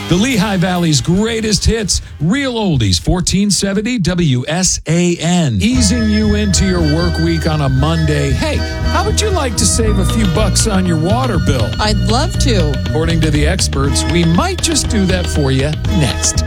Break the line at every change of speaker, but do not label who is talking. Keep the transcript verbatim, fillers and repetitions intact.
The Lehigh Valley's greatest hits, real oldies, fourteen seventy W S A N. Easing you into your work week on a Monday. Hey, how would you like to save a few bucks on your water bill?
I'd love to.
According to the experts, we might just do that for you next.